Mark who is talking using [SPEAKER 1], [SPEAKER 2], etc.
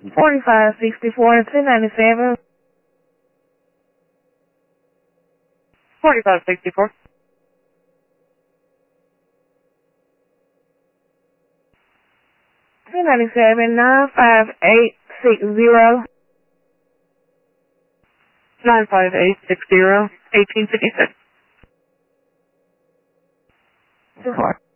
[SPEAKER 1] 4564, 297.
[SPEAKER 2] 4564.
[SPEAKER 1] 297, 95860.
[SPEAKER 2] 95860, 1856.
[SPEAKER 1] 24.